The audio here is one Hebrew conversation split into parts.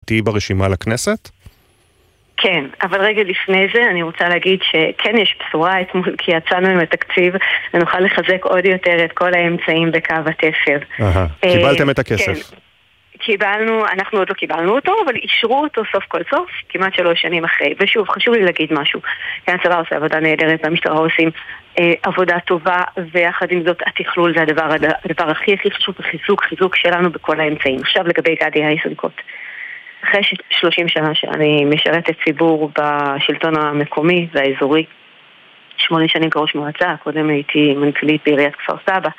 תהיי ברשימה לכנסת? כן, אבל רגע לפני זה אני רוצה להגיד שכן יש בשורה אתמול, כי יצאנו עם התקציב ונוכל לחזק עוד יותר את כל האמצעים בקו התפר. קיבלתם את הכסף? כן. קיבלנו, אנחנו עוד לא קיבלנו אותו, אבל אישרו אותו סוף כל סוף, כמעט 3 שנים אחרי. ושוב, חשוב לי להגיד משהו. כי הצבא עושה עבודה נהדרת, והמשטרה עושים עבודה טובה, ויחד עם זאת התכלול זה הדבר הכי חשוב בחיזוק שלנו בכל האמצעים. עכשיו לגבי גדי איזנקוט. אחרי 30 שנה שאני משרתת ציבור בשלטון המקומי והאזורי, 8 שנים כראש מועצה, קודם הייתי מנכ"לית בעיריית כפר סבא,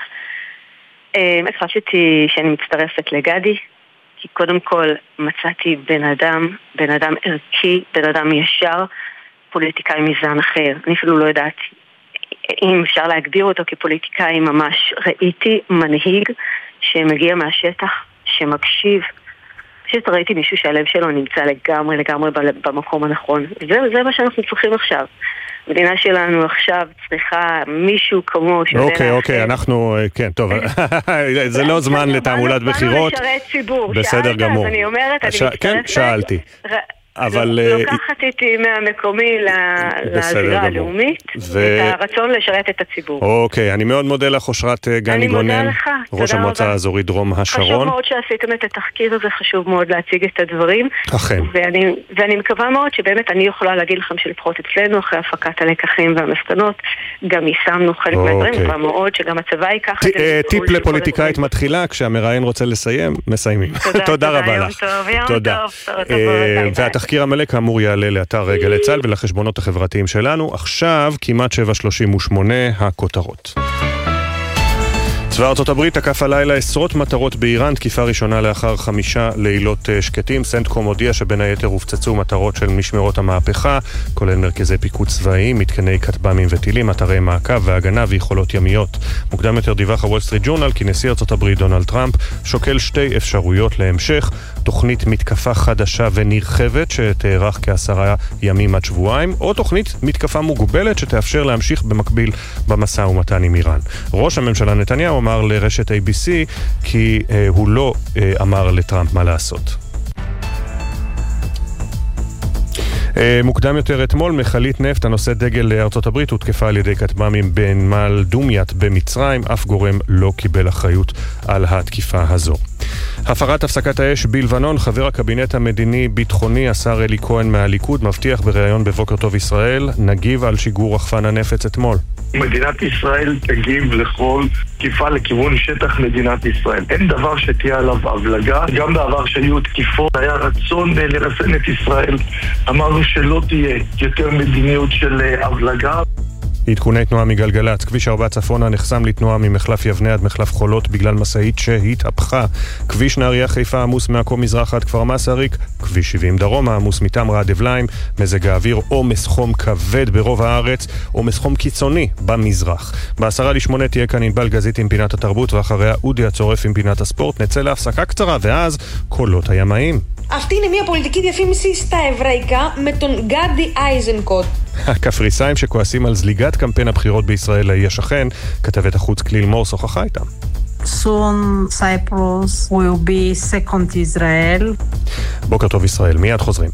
החלטתי שאני מצטרפת לגדי, כי קודם כל מצאתי בן אדם ערכי, בן אדם ישר, פוליטיקאי מזן אחר. אני אפילו לא יודעת אם אפשר להגדיר אותו כפוליטיקאי ממש. ראיתי מנהיג שמגיע מהשטח, שמקשיב. פשוט ראיתי מישהו שהלב שלו נמצא לגמרי במקום הנכון. זה מה שאנחנו צריכים עכשיו. המדינה שלנו עכשיו צריכה מישהו כמו... אוקיי, אנחנו... כן, טוב. זה לא זמן לתעמולת בחירות. באנו לשרת ציבור. בסדר גמור. אז אני אומרת, אני מצטרפת... כן, שאלתי. לוקחת איתי מהמקומי לזירה הלאומית את הרצון לשרת את הציבור. אוקיי, אני מאוד מודה לך אושרת גני גונן, ראש המועצה האזורית דרום השרון. חשוב מאוד שעשיתם את התחקיר הזה, חשוב מאוד להציג את הדברים. אכן. ואני מקווה מאוד שבאמת אני יכולה להגיד לכם שלפחות אצלנו אחרי הפקת הלקחים והמסקנות גם יישמנו חלק מהדברים, כבר מאוד שגם הצבא ייקח את זה. טיפ לפוליטיקאית מתחילה, כשהמראיין רוצה לסיים, מסיימים. תודה רבה לך. תודה. והתחקיר המלא כאמור יעלה לאתר גלי צה"ל ולחשבונות החברתיים שלנו. עכשיו כמעט 7:38 הכותרות. צבא ארצות הברית תקף הלילה עשרות מטרות באיראן, תקיפה ראשונה לאחר 5 לילות שקטים. סנטקום הודיע שבין היתר הופצצו מטרות של משמרות המהפכה, כולל מרכזי פיקוד צבאיים, מתקני כטב"מים וטילים, אתרי מעקב והגנה ויכולות ימיות. מוקדם יותר דיווח הוול סטריט ג'ורנל כי נשיא ארצות הברית דונלד טראמפ שוקל 2 אפשרויות להמשך, תוכנית מתקפה חדשה ונרחבת שתארך כ10 ימים עד שבועיים, או תוכנית מתקפה מוגבלת שתאפשר להמשיך במקביל במשא ומתן עם איראן. ראש הממשלה נתניהו אמר לרשת ABC כי הוא לא אמר לטראמפ מה לעשות. מוקדם יותר אתמול מכלית נפט הנושא דגל לארצות הברית הותקפה על ידי כטב"מים בנמל דומיית במצרים, אף גורם לא קיבל אחריות על התקיפה הזו. הפרת הפסקת האש בלבנון, חבר הקבינט המדיני-ביטחוני השר אלי כהן מהליכוד מבטיח בריאיון בבוקר טוב ישראל, נגיב על שיגור רחפן הנפץ אתמול. מדינת ישראל תגיב לכל תקיפה לכיוון שטח מדינת ישראל. אין דבר שתהיה עליו הבלגה. גם בעבר שהיו תקיפות היה רצון לרסן את ישראל. אמרנו שלא תהיה יותר מדיניות של הבלגה. עדכוני תנועה מגלגלת, כביש 4 צפונה נחסם לתנועה ממחלף יבנה עד מחלף חולות בגלל משאית שהתהפכה. כביש נהריה חיפה עמוס מעכו מזרח עד כפר מסריק, כביש 70 דרומה עמוס מתמרה עד אבליים, מזג האוויר עומס חום כבד ברוב הארץ, עומס חום קיצוני במזרח. ב7:50 תהיה כאן ענבל גזית עם פינת התרבות, ואחריה אודי הצורף עם פינת הספורט. נצא להפסקה קצרה ואז קולות הימאים. Αυτή είναι μια πολιτική διαφήμιση στα εβραϊκά με τον Gadi Eisenkot. הקפריסאים שכועסים על זליגת קמפיין הבחירות בישראל לאי השכן, כתבת החוץ כליל מור שוחחה איתם. Soon Cyprus will be second Israel. בוקר טוב ישראל, מיד חוזרים.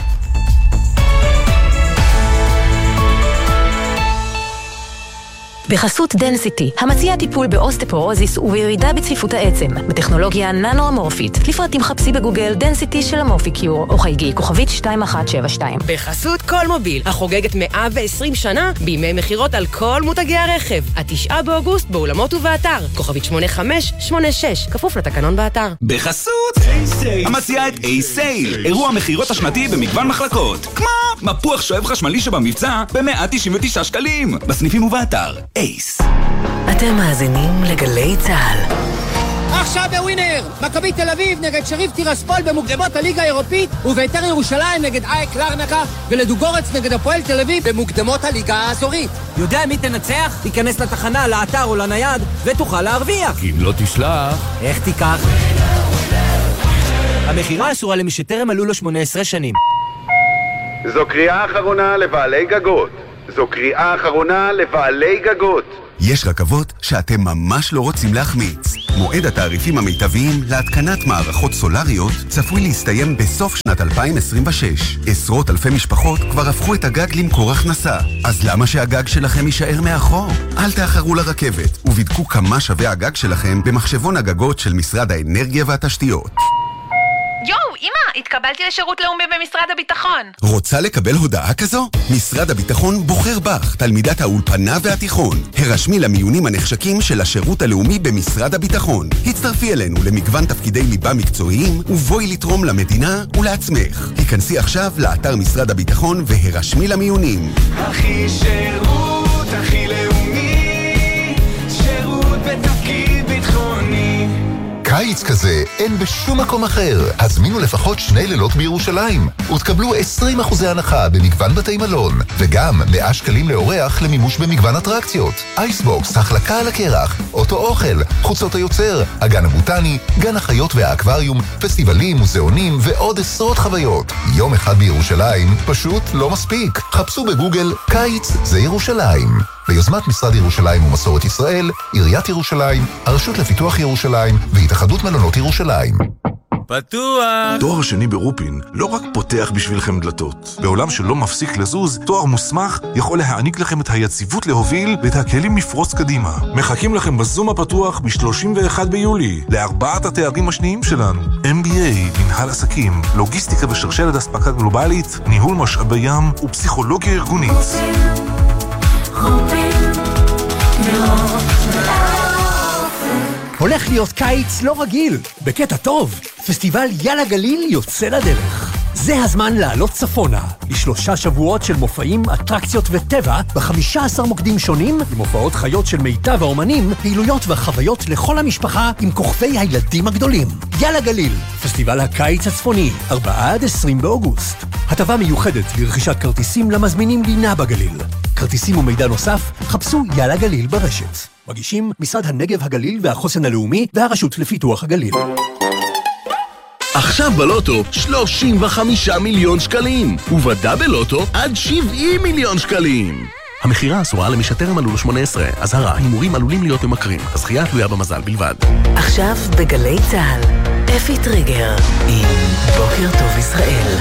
בחסות דנסיטי, המציע טיפול באוסטפורוזיס ובירידה בצפיפות העצם, בטכנולוגיה ננו-אמורפית. לפרטים חפשי בגוגל דנסיטי של אמורפיקיור, או חייגי כוכבית 2172. בחסות כל מוביל, החוגגת 120 שנה, בימי מחירות על כל מותגי הרכב. 9 באוגוסט באולמות ובאתר, כוכבית 8586, כפוף לתקנון באתר. בחסות המציע את A-Sale, אירוע מחירות השנתי במגוון מחלקות, כמו מפוח שואב חשמלי שבמבצע ב-199 שקלים, בסניפים ובאתר. אייס. אתם מאזינים לגלי צה"ל. עכשיו בווינר, מכבי תל אביב נגד שריף טירספול במוקדמות הליגה האירופית, ובית"ר ירושלים נגד אייק לרנקה, ולדוגורץ נגד הפועל תל אביב במוקדמות הליגה האזורית. יודע מי תנצח? תיכנס לתחנה, לאתר או לנייד, ותוכל להרוויח. אם לא תשלח, איך תיקח? המחירה אסורה למי שטרם מלאו לו 18 שנים. זו קריאה אחרונה לבעלי גגות. זו קריאה אחרונה לבעלי גגות. יש רכבות שאתם ממש לא רוצים להחמיץ. מועד התעריפים המיטביים להתקנת מערכות סולריות צפוי להסתיים בסוף שנת 2026. עשרות אלפי משפחות כבר הפכו את הגג למקור הכנסה. אז למה שהגג שלכם יישאר מאחור? אל תאחרו לרכבת ובדקו כמה שווה הגג שלכם במחשבון הגגות של משרד האנרגיה והתשתיות. יואו, אמא, התקבלתי לשירות לאומי במשרד הביטחון. רוצה לקבל הודעה כזו? משרד הביטחון בוחר בך, תלמידת האולפנה והתיכון. הרשמי למיונים הנחשקים של השירות הלאומי במשרד הביטחון. הצטרפי אלינו למגוון תפקידי ליבה מקצועיים, ובואי לתרום למדינה ולעצמך. היכנסי עכשיו לאתר משרד הביטחון והרשמי למיונים. הכי שירות, הכי לאומי, שירות בתפקיד ביטחוני. קיץ כזה אין בשום מקום אחר. הזמינו לפחות 2 לילות בירושלים ותקבלו 20% הנחה במגוון בתי מלון, וגם 100 שקלים לאורח למימוש במגוון אטרקציות. אייסבוקס, החלקה על הקרח, אוטו אוכל, חוצות היוצר, הגן הבוטני, גן החיות והאקווריום, פסטיבלים, מוזיאונים ועוד עשרות חוויות. יום אחד בירושלים פשוט לא מספיק. חפשו בגוגל קיץ זה ירושלים. ביוזמת משרד ירושלים ומסורת ישראל, עיריית ירושלים, הרשות לפיתוח ירושלים והתאחדות מלונות ירושלים. פתוח! תואר שני ברופין לא רק פותח בשבילכם דלתות. בעולם שלא מפסיק לזוז, תואר מוסמך יכול להעניק לכם את היציבות להוביל ואת הכלים לפרוץ קדימה. מחכים לכם בזום הפתוח ב-31 ביולי ל4 התארים השניים שלנו. MBA, מנהל עסקים, לוגיסטיקה ושרשרת אספקה גלובלית, ניהול משאבי ים ופסיכולוגיה ארגונית. הולך להיות קיץ לא רגיל, בקטע טוב. פסטיבל יאללה גליל יוצא לדרך. זה הזמן לעלות צפונה, ל3 שבועות של מופעים, אטרקציות וטבע, ב15 מוקדים שונים, עם הופעות חיות של מיטב האומנים, פעילויות וחוויות לכל המשפחה עם כוכבי הילדים הגדולים. יאללה גליל, פסטיבל הקיץ הצפוני, 4-20 באוגוסט. הטבה מיוחדת לרכישת כרטיסים למזמינים לינה בגליל. כרטיסים ומידע נוסף, חפשו יאללה גליל ברשת. מגישים משרד הנגב הגליל והחוסן הלאומי והרשות לפיתוח הגליל. עכשיו בלוטו 35 מיליון שקלים, ובדאבל לוטו עד 70 מיליון שקלים. המחירה אסורה למי שטרם מלאו לו 18. אזהרה, הימורים עלולים להיות ממכרים. הזכייה תלויה במזל בלבד. עכשיו בגלי צהל, אפי טריגר עם בוקר טוב ישראל.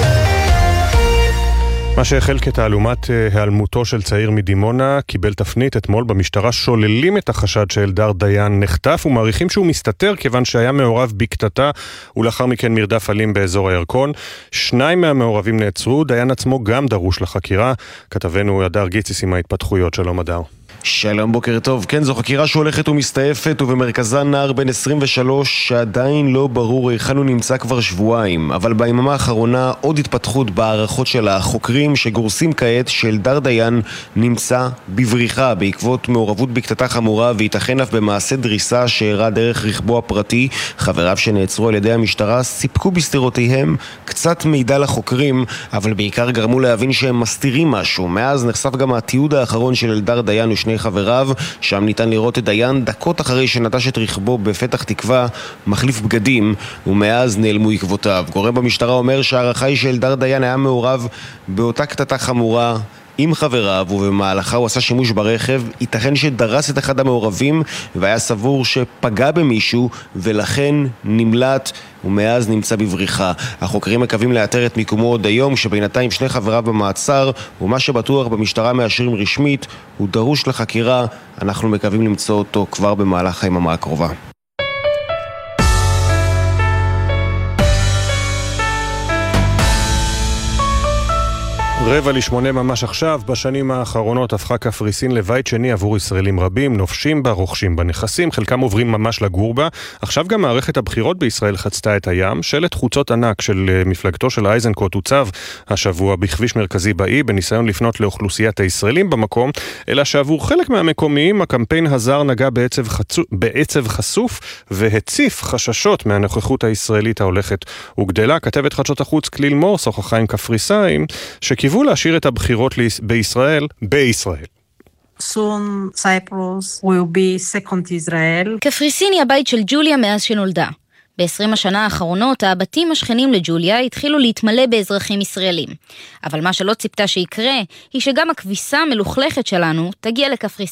מה שהחל כתעלומת העלמותו של צעיר מדימונה קיבל תפנית. אתמול במשטרה שוללים את החשד שאלדר דיין נחטף ומעריכים שהוא מסתתר כיוון שהיה מעורב בקטטה ולאחר מכן מרדף אלים באזור הירקון. 2 מהמעורבים נעצרו, דיין עצמו גם דרוש לחקירה. כתבנו הדר גיציס עם ההתפתחויות. שלום הדר. שלום, בוקר טוב. כן, זו חקירה שהולכת ומסתעפת, ובמרכזה נער בן 23 שעדיין לא ברור היכן הוא נמצא כבר שבועיים. אבל ביממה האחרונה עוד התפתחות בהערכות של החוקרים שגורסים כעת שאלדר דיין נמצא בבריחה בעקבות מעורבות בקטטה חמורה וייתכן אף במעשה דריסה שאירע דרך רכבו הפרטי. חבריו שנעצרו על ידי המשטרה סיפקו בסתירותיהם קצת מידע לחוקרים, אבל בעיקר גרמו להבין שהם מסתירים משהו. מאז נחשף גם התיעוד האחרון של אלדר דיין ושני חבריו, שם ניתן לראות את דיין דקות אחרי שנטש את רכבו בפתח תקווה מחליף בגדים, ומאז נעלמו עקבותיו. גורם במשטרה אומר שהערכה היא שאלדר דיין היה מעורב באותה קטטה חמורה עם חבריו, ובמהלכה הוא עשה שימוש ברכב. ייתכן שדרס את אחד המעורבים והיה סבור שפגע במישהו ולכן נמלט, ומאז נמצא בבריחה. החוקרים מקווים לאתר את מיקומו עוד היום, שבינתיים 2 חבריו במעצר, ומה שבטוח במשטרה מאשרים רשמית הוא דרוש לחקירה. אנחנו מקווים למצוא אותו כבר במהלך היממה הקרובה. 7:45 ממש עכשיו. בשנים האחרונות הפכה קפריסין לבית שני עבור ישראלים רבים, נופשים בה, רוכשים בה נכסים, חלקם עוברים ממש לגור בה. עכשיו גם מערכת הבחירות בישראל חצתה את הים. שלט חוצות ענק של מפלגתו של אייזנקוט הוצב השבוע בכביש מרכזי באי, בניסיון לפנות לאוכלוסיית הישראלים במקום, אלא שעבור חלק מהמקומיים הקמפיין הזר נגע בעצב חשוף והציף חששות מהנוכחות הישראלית ההולכת וגדלה. כתבת חדשות החוץ כליל מור שוחחה עם קפריסאים שקיוו להשאיר את הבחירות בישראל. Soon Cyprus will be second Israel. קפריסין היא הבית של ג'וליה מאז שנולדה. ב-20 השנה האחרונות הבתים השכנים לג'וליה התחילו להתמלא באזרחים ישראלים. אבל מה שלא ציפתה שיקרה היא שגם הכביסה המלוכלכת שלנו תגיע לקפריסין.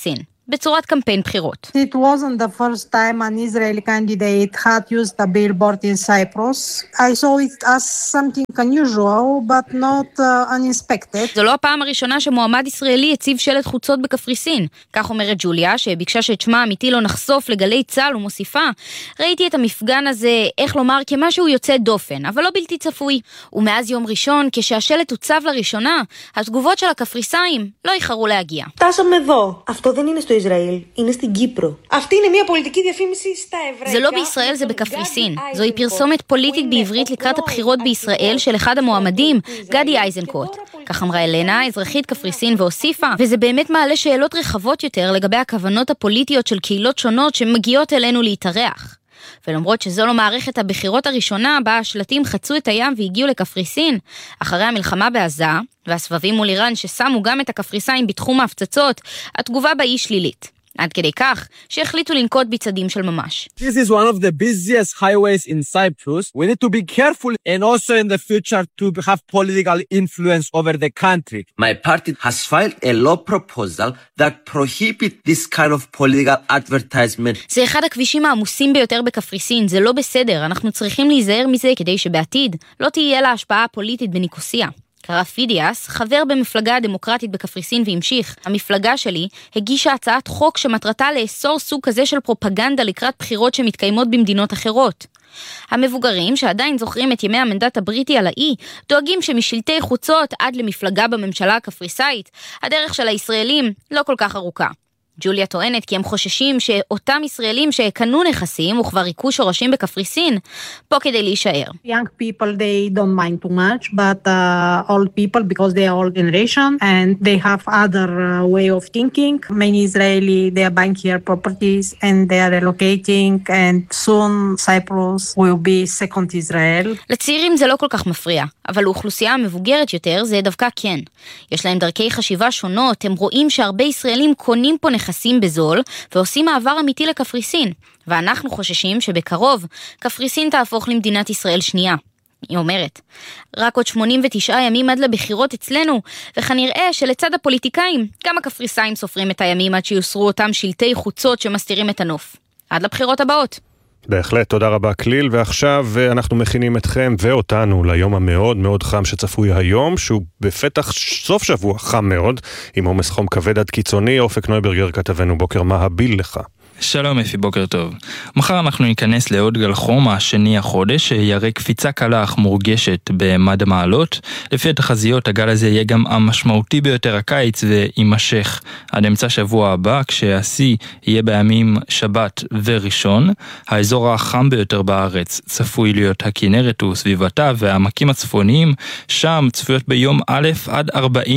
בצורת קמפיין בחירות. It wasn't the first time an Israeli candidate had used a billboard in Cyprus. I saw it as something unusual, but not unexpected. זו לא הפעם הראשונה שמועמד ישראלי הציב שלט חוצות בקפריסין. כך אומרת ג'וליה, שביקשה שאת שמה האמיתי לא נחשוף לגלי צה"ל ומוסיפה. ראיתי את המפגן הזה, איך לומר, כמשהו יוצא דופן, אבל לא בלתי צפוי. ומאז יום ראשון, כשהשלט הוצב לראשונה, התגובות של הקפריסאים לא איחרו להגיע. Φτάσαμε εδώ. Αυτό δεν είναι στο Ισραήλ, είναι στην Κύπρο. Αυτή είναι μια πολιτική διαφήμιση στα Εβραϊκά. זה לא בישראל, זה בקפריסין. זוהי פרסומת פוליטית בעברית לקראת הבחירות בישראל של אחד המועמדים, גדי איזנקוט. כך אמרה אלנה, אזרחית קפריסין, והוסיפה, וזה באמת מעלה שאלות רחבות יותר לגבי הכוונות הפוליטיות של קהילות שונות שמגיעות אלינו להתארח. ולמרות שזו לא מערכת הבחירות הראשונה, בה השלטים חצו את הים והגיעו לקפריסין, אחרי המלחמה בעזה, והסבבים מול איראן ששמו גם את הקפריסאים בתחום ההפצצות, התגובה בה היא שלילית. עד כדי כך שהחליטו לנקוט בצעדים של ממש. This is one of the busiest highways in Cyprus. We need to be careful and also in the future to have political influence over the country. My party has filed a law proposal that prohibits this kind of political advertisement. זה אחד הכבישים העמוסים ביותר בקפריסין, זה לא בסדר, אנחנו צריכים להיזהר מזה כדי שבעתיד לא תהיה לה השפעה פוליטית בניקוסיה. קרא פידיאס, חבר במפלגה הדמוקרטית בקפריסין והמשיך, המפלגה שלי הגישה הצעת חוק שמטרתה לאסור סוג כזה של פרופגנדה לקראת בחירות שמתקיימות במדינות אחרות. המבוגרים שעדיין זוכרים את ימי המנדט הבריטי על האי, דואגים שמשלטי חוצות עד למפלגה בממשלה הקפריסאית, הדרך של הישראלים לא כל כך ארוכה. ג'וליה טוענת כי הם חוששים שאותם ישראלים שקנו נכסים וכבר ריקו שורשים בקפריסין, פה כדי להישאר. Young people, they don't mind too much, but old people, because they are old generation and they have other way of thinking. Many Israeli, they are buying here properties and they are relocating and soon Cyprus will be second Israel. לצעירים זה לא כל כך מפריע, אבל לאוכלוסייה המבוגרת יותר זה דווקא כן. יש להם דרכי חשיבה שונות, הם רואים שהרבה ישראלים קונים פה נכסים בזול ועושים מעבר אמיתי לקפריסין, ואנחנו חוששים שבקרוב קפריסין תהפוך למדינת ישראל שנייה. היא אומרת, רק עוד 89 ימים עד לבחירות אצלנו, וכנראה שלצד הפוליטיקאים, גם הקפריסאים סופרים את הימים עד שיוסרו אותם שלטי חוצות שמסתירים את הנוף. עד לבחירות הבאות. בהחלט, תודה רבה כליל, ועכשיו אנחנו מכינים אתכם ואותנו ליום המאוד מאוד חם שצפוי היום, שהוא בפתח סוף שבוע חם מאוד, עם עומס חום כבד עד קיצוני. אופק נויברגר כתבנו, בוקר מה הביל לך? שלום אפי, בוקר טוב. מחר אנחנו ניכנס לעוד גל חום השני החודש, שיראה קפיצה קלה אך מורגשת במד המעלות. לפי התחזיות הגל הזה יהיה גם המשמעותי ביותר הקיץ וימשך עד אמצע שבוע הבא, כשהשיא יהיה בימים שבת וראשון. האזור החם ביותר בארץ צפוי להיות הכנרת וסביבתה, והעמקים הצפוניים שם צפויות ביום א' עד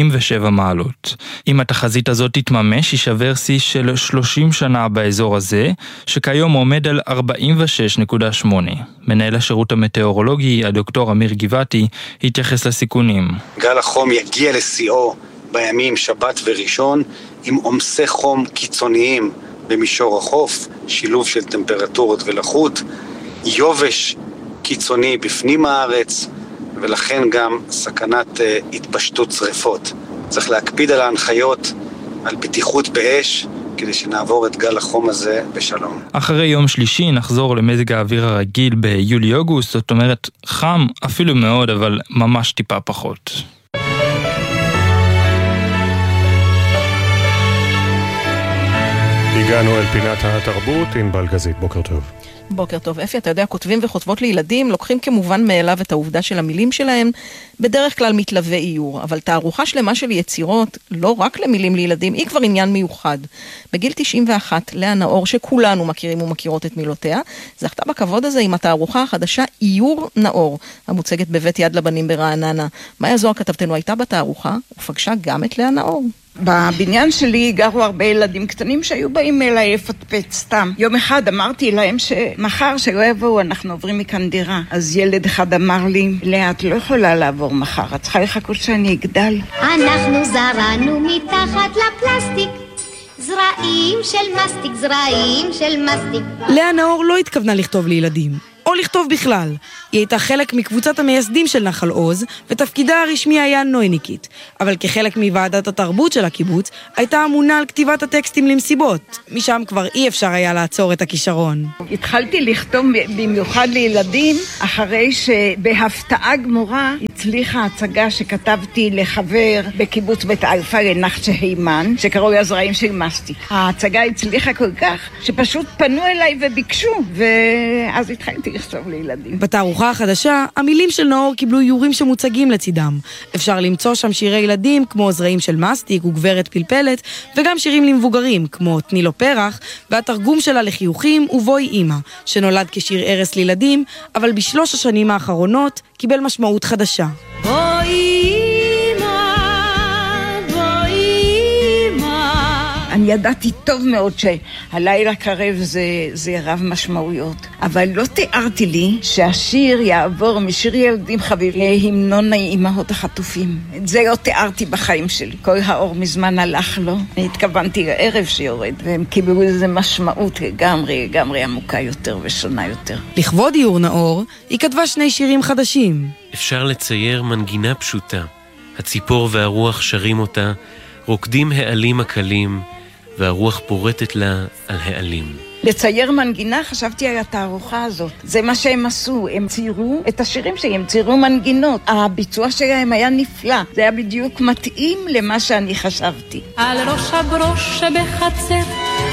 47 מעלות. אם התחזית הזאת תתממש, יישבר שיא של 30 שנה באזור הזה, שכיום עומד על 46.8. מנהל השירות המטאורולוגי, הדוקטור אמיר גבעתי, התייחס לסיכונים. גל החום יגיע לשיאו בימים שבת וראשון, עם עומסי חום קיצוניים במישור החוף, שילוב של טמפרטורות ולחות, יובש קיצוני בפנים הארץ, ולכן גם סכנת התפשטות שריפות. צריך להקפיד על ההנחיות, על בטיחות באש, כדי שנעבור את גל החום הזה בשלום. אחרי יום שלישי נחזור למזג האוויר הרגיל ביולי-אוגוסט, זאת אומרת חם אפילו מאוד, אבל ממש טיפה פחות. הגענו אל פינת התרבות, ענבל גזית, בוקר טוב. בוקר טוב. אפי, אתה יודע, כותבים וכותבות לילדים לוקחים כמובן מאליו את העובדה של המילים שלהם, בדרך כלל מתלווה איור, אבל תערוכה שלמה של יצירות, לא רק למילים לילדים, היא כבר עניין מיוחד. בגיל 91, לאה נאור, שכולנו מכירים ומכירות את מילותיה, זכתה בכבוד הזה עם התערוכה החדשה איור נאור, המוצגת בבית יד לבנים ברעננה. מאיה זוהר כתבתנו הייתה בתערוכה, ופגשה גם את לאה נאור. בבניין שלי גרו הרבה ילדים קטנים שהיו באים אליי לפטפט סתם. יום אחד אמרתי להם שמחר שלא יבואו אנחנו עוברים מכאן דירה. אז ילד אחד אמר לי, לאה, את לא יכולה לעבור מחר, את צריכה לחכות שאני אגדל. אנחנו זרענו מתחת לפלסטיק, זרעים של מסטיק, זרעים של מסטיק. לאה נאור לא התכוונה לכתוב לילדים. או לכתוב בכלל. היא הייתה חלק מקבוצת המייסדים של נחל עוז, ותפקידה הרשמי היה נויניקית. אבל כחלק מוועדת התרבות של הקיבוץ, הייתה אמונה על כתיבת הטקסטים למסיבות. משם כבר אי אפשר היה לעצור את הכישרון. התחלתי לכתוב במיוחד לילדים, אחרי שבהפתעה גמורה הצליחה הצגה שכתבתי לחבר בקיבוץ בית אלפא לנחצ'ה הימן, שקראו הזרעים של מסטיק. ההצגה הצליחה כל כך שפשוט פנו אליי וביקשו, ואז התחלתי לכתוב לילדים. בתערוכה החדשה, המילים של נאור קיבלו איורים שמוצגים לצידם. אפשר למצוא שם שירי ילדים כמו זרעים של מסטיק וגברת פלפלת, וגם שירים למבוגרים כמו תני לו פרח, והתרגום שלה לחיוכים ובוי אמא, שנולד כשיר ערס לילדים, אבל בשלוש השנים האחרונות קיבל משמעות חדשה. אני ידעתי טוב מאוד שהלילה קרב זה רב משמעויות, אבל לא תיארתי לי שהשיר יעבור משיר ילדים חביב להמנון האימהות החטופים. את זה לא תיארתי בחיים שלי. כל האור מזמן הלך לו. אני התכוונתי לערב שיורד, והם קיבלו איזה משמעות לגמרי עמוקה יותר ושונה יותר. לכבוד איור נאור, היא כתבה שני שירים חדשים. אפשר לצייר מנגינה פשוטה. הציפור והרוח שרים אותה, רוקדים העלים הקלים, והרוח פורטת לה על העלים. לצייר מנגינה, חשבתי על התערוכה הזאת. זה מה שהם עשו, הם ציירו את השירים שהם, ציירו מנגינות. הביצוע שלהם היה נפלא, זה היה בדיוק מתאים למה שאני חשבתי. על ראש הברוש שבחצר,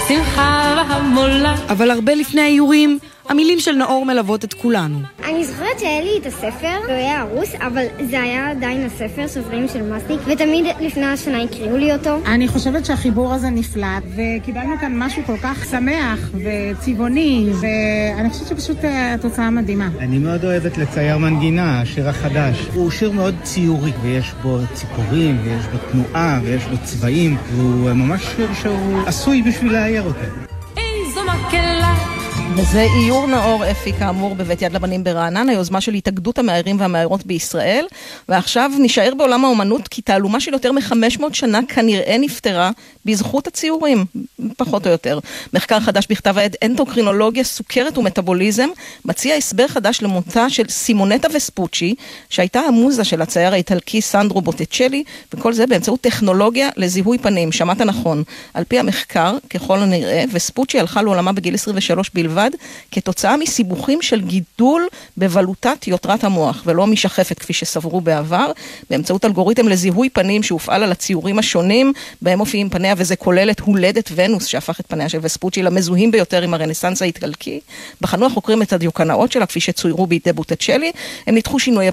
שמחה והמולה. אבל הרבה לפני האיורים, המילים של נאור מלוות את כולנו. אני זוכרת שהיה לי את הספר, הוא היה הרוס, אבל זה היה עדיין הספר סופרים של מסטיק, ותמיד לפני השנה הקריאו לי אותו. אני חושבת שהחיבור הזה נפלא, וקיבלנו כאן משהו כל כך שמח וצבעוני, ואני חושבת שפשוט התוצאה מדהימה. אני מאוד אוהבת לצייר מנגינה, השיר החדש. הוא שיר מאוד ציורי, ויש בו ציפורים, ויש בו תנועה, ויש בו צבעים, והוא ממש שיר שהוא עשוי בשביל להעיר אותו. איזו מקלה. וזה איור נאור אפי כאמור בבית יד לבנים ברעננה, היוזמה של התאגדות המאיירים והמאיירות בישראל, ועכשיו נשאר בעולם האומנות כי תעלומה של יותר מ-500 שנה כנראה נפטרה בזכות הציורים, פחות או יותר. מחקר חדש בכתב העת אנדוקרינולוגיה, סוכרת ומטאבוליזם, מציע הסבר חדש למותה של סימונטה וספוצ'י, שהייתה המוזה של הצייר האיטלקי סנדרו בוטיצ'לי, וכל זה באמצעות טכנולוגיה לזיהוי פנים. שמעת נכון. על פי המחקר, ככל הנראה, וספוצ'י הלכה לעולמה בגיל 23 בלבד, כתוצאה מסיבוכים של גידול בבלוטת יותרת המוח, ולא משחפת כפי שסברו בעבר, באמצעות אלגוריתם לזיהוי פנים שהופעל על הציורים השונים, בהם מופיעים פניה, וזה כולל את הולדת ונוס, שהפך את פניה של וספוצ'י למזוהים ביותר עם הרנסנס האיטלקי. בחנו החוקרים את הדיוקנאות שלה, כפי שצוירו בידי בוטיצ'לי, הם ניתחו שינויים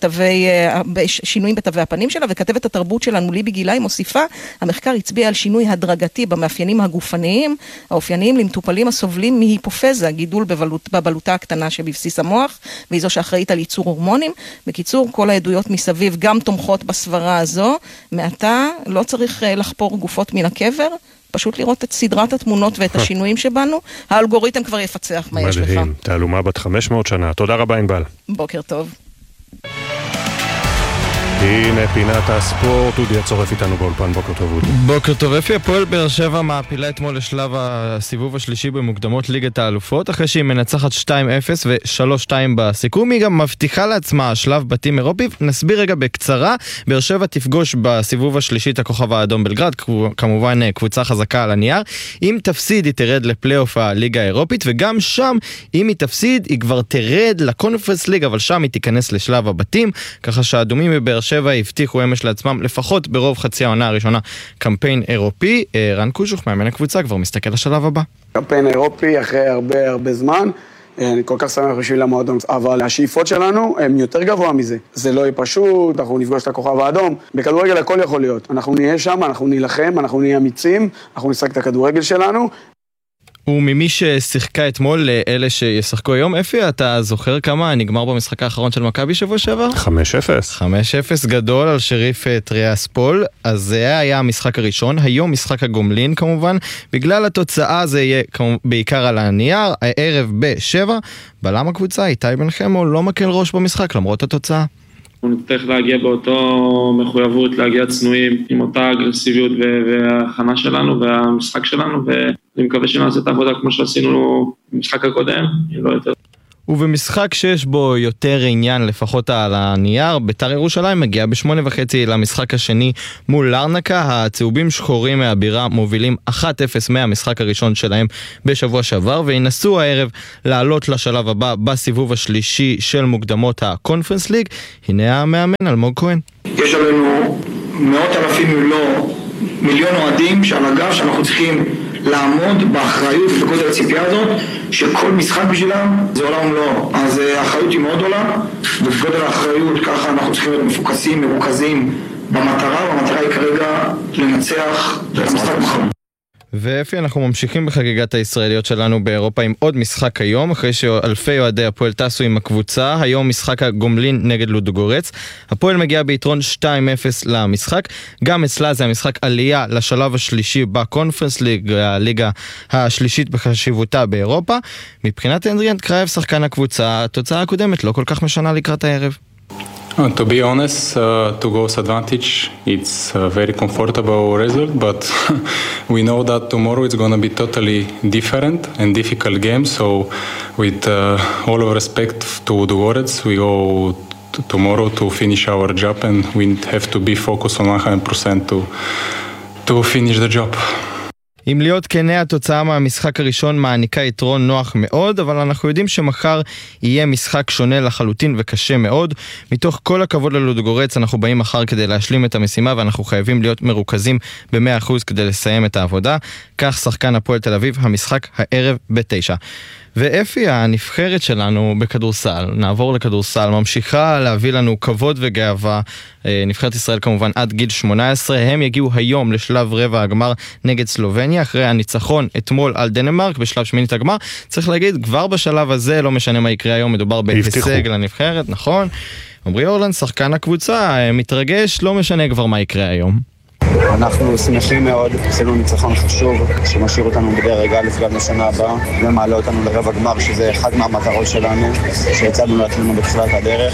בתווי הפנים שלה, וכתבת התרבות שלנו ליבי גילי מוסיפה, המחקר הצביע על שינוי הדרגתי במאפיינים הגופניים, האופייניים למטופלים הסובלים מהיפופזה, גידול בבלוטה הקטנה שבבסיס המוח, והיא זו שאחראית על ייצור הורמונים. בקיצור, כל העדויות מסביב גם תומכות בסברה הזו. מעתה לא צריך לחפור גופות מן הקבר, פשוט לראות את סדרת התמונות ואת השינויים שבנו. האלגוריתם כבר יפצח מה יש לך. מדהים, תעלומה בת 500 שנה. תודה רבה ענבל. בוקר טוב. הנה פינת הספורט, אודי הצורף איתנו באולפן. בוקר טוב אודי. בוקר טוב אפי. הפועל באר שבע מעפילה אתמול לשלב הסיבוב השלישי במוקדמות ליגת האלופות, אחרי שהיא מנצחת 2-0 ו-3-2 בסיכום. היא גם מבטיחה לעצמה שלב בתים אירופי. נסביר רגע בקצרה. באר שבע תפגוש בסיבוב השלישי את הכוכב האדום בלגרד, כמובן קבוצה חזקה על הנייר. אם תפסיד היא תרד לפלייאוף הליגה האירופית, וגם שם אם היא תפסיד היא כבר תרד לקונפרנס ליג, אבל שם היא תיכנס לשלב הבתים, ככה שהאדומים בבאר שבע הבטיחו אמש לעצמם, לפחות ברוב חצי העונה הראשונה, קמפיין אירופי. רן קוז'וך, מאמן הקבוצה, כבר מסתכל לשלב הבא. קמפיין אירופי אחרי הרבה זמן, אני כל כך שמח בשביל המועדון, אבל השאיפות שלנו הם יותר גבוה מזה. זה לא יהיה פשוט, אנחנו נפגוש את הכוכב האדום, בכדורגל הכל יכול להיות. אנחנו נהיה שם, אנחנו נילחם, אנחנו נהיה אמיצים, אנחנו נשחק את הכדורגל שלנו. וממי ששיחקה אתמול, אלה שישחקו היום, אפי, אתה זוכר כמה נגמר במשחק האחרון של מכבי שבוע שעבר? 5-0. 5-0 גדול על שריף טריאספול. אז זה היה המשחק הראשון, היום משחק הגומלין כמובן. בגלל התוצאה זה יהיה בעיקר על הנייר, הערב ב-7. בלם הקבוצה, איתי בן חמו, לא מקל ראש במשחק למרות התוצאה. אנחנו נצטרך להגיע באותו מחויבות, להגיע צנועים עם אותה אגרסיביות וההכנה שלנו והמשחק שלנו, ואני מקווה שנעשה את העבודה כמו שעשינו במשחק הקודם, לא יותר. ובמשחק שיש בו יותר עניין, לפחות על הנייר, בית"ר ירושלים מגיע ב8:30 למשחק השני מול לרנקה. הצהובים שחורים מהבירה מובילים 1-0 מהמשחק הראשון שלהם בשבוע שעבר, וינסו הערב לעלות לשלב הבא בסיבוב השלישי של מוקדמות הקונפרנס ליג. הנה המאמן אלמוג כהן. יש עלינו מאות אלפים אם לא מיליון אוהדים שעל הגב שאנחנו צריכים לעמוד באחריות ובגודל הציפייה הזאת, שכל משחק בשבילם זה עולם ומלואו. אז האחריות היא מאוד עולה, ובגודל האחריות ככה אנחנו צריכים להיות מפוקסים, מרוכזים במטרה, והמטרה היא כרגע לנצח את המשחק מחר. ואפי, אנחנו ממשיכים בחגיגת הישראליות שלנו באירופה עם עוד משחק היום, אחרי שאלפי אוהדי הפועל טסו עם הקבוצה. היום משחק הגומלין נגד לודוגורץ. הפועל מגיע ביתרון 2-0 למשחק. גם אצלה זה המשחק עלייה לשלב השלישי בקונפרנס ליג, הליגה השלישית בחשיבותה באירופה. מבחינת אנדריאן קרייב, שחקן הקבוצה, התוצאה הקודמת לא כל כך משנה לקראת הערב. To be honest, to goals advantage, it's a very comfortable result, but we know that tomorrow it's going to be totally different and difficult game. So with all of respect to Ludogorets, we go tomorrow to finish our job and we have to be focused on 100% to finish the job. אם להיות כנה, התוצאה מהמשחק הראשון מעניקה יתרון נוח מאוד, אבל אנחנו יודעים שמחר יהיה משחק שונה לחלוטין וקשה מאוד. מתוך כל הכבוד ללודוגורץ, אנחנו באים מחר כדי להשלים את המשימה, ואנחנו חייבים להיות מרוכזים ב100% כדי לסיים את העבודה. כך שחקן הפועל תל אביב, המשחק הערב ב9. ואפי, הנבחרת שלנו בכדורסל, נעבור לכדורסל, ממשיכה להביא לנו כבוד וגאווה. נבחרת ישראל כמובן עד גיל 18, הם יגיעו היום לשלב רבע הגמר נגד סלובניה, אחרי הניצחון אתמול על דנמרק בשלב שמינית הגמר. צריך להגיד, כבר בשלב הזה, לא משנה מה יקרה היום, מדובר בהישג לנבחרת, נכון? עמרי אורלנד, שחקן הקבוצה, מתרגש, לא משנה כבר מה יקרה היום. אנחנו שמחים מאוד, עשינו ניצחון חשוב שמשאיר אותנו בדרג א' גם לשנה הבאה ומעלה אותנו לרבע גמר, שזה אחד מהמטרות שלנו שיצאנו לעצמנו בתחילת הדרך.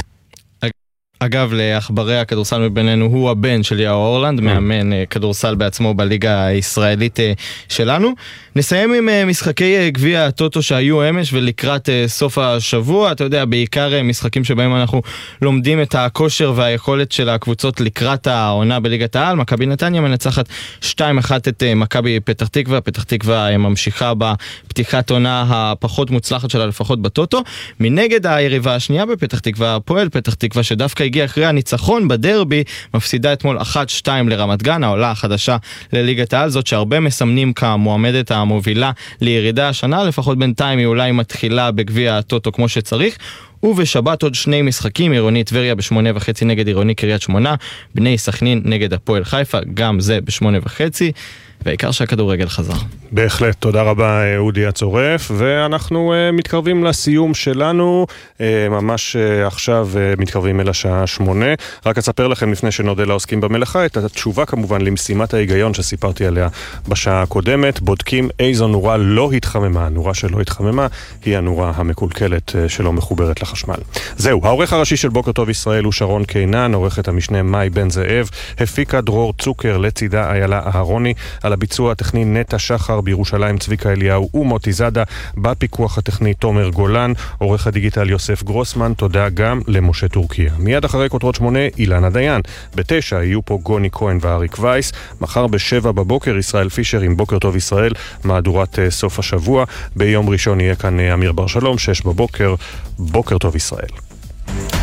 אגב, לאחברי הכדורסל מבינינו, הוא הבן של יאו אורלנד, מאמן כדורסל בעצמו בליגה הישראלית שלנו. נסיים עם משחקי גביע הטוטו שהיו אמש ולקראת סוף השבוע. אתה יודע, בעיקר משחקים שבהם אנחנו לומדים את הכושר והיכולת של הקבוצות לקראת העונה בליגת העל. מכבי נתניה מנצחת 2-1 את מכבי פתח תקווה. פתח תקווה ממשיכה בפתיחת עונה הפחות מוצלחת שלה, לפחות בטוטו. מנגד היריבה השנייה בפתח תקווה, הפועל פתח תקווה, שדווקא הגיע אחרי הניצחון בדרבי, מפסידה אתמול 1-2 לרמת גן, העולה החדשה לליגת העל, זאת שהרבה מסמנים כמועמדת המובילה לירידה השנה, לפחות בינתיים היא אולי מתחילה בגביע הטוטו כמו שצריך. ובשבת עוד שני משחקים, עירוני טבריה ב8:30 נגד עירוני קריית שמונה, בני סכנין נגד הפועל חיפה, גם זה ב8:30, והעיקר שהכדורגל חזר. בהחלט, תודה רבה אודי הצורף, ואנחנו מתקרבים לסיום שלנו, ממש עכשיו מתקרבים אל השעה 8. רק אספר לכם לפני שנודה לעוסקים במלאכה, את התשובה כמובן למשימת ההיגיון שסיפרתי עליה בשעה הקודמת. בודקים איזו נורה לא התחממה. הנורה שלא התחממה היא הנורה המקולקלת שלא מחוברת לחשמל. זהו, העורך הראשי של בוקר טוב ישראל הוא שרון קינן, עורכת המשנה מאי בן זאב, הפיקה דרור צוקר, לצידה איילה אהרוני, על הביצוע הטכני נטע שחר, בירושלים צביקה אליהו ומוטי זאדה, בפיקוח הטכני תומר גולן, עורך הדיגיטל יוסף גרוסמן. תודה גם למשה טורקיה. מיד אחרי כותרות 8 אילנה דיין, ב9 יהיו פה גוני כהן ואריק וייס, מחר ב7 בבוקר ישראל פישר עם בוקר טוב ישראל, מהדורת סוף השבוע. ביום ראשון יהיה כאן אמיר בר שלום, 6 בבוקר, בוקר טוב ישראל.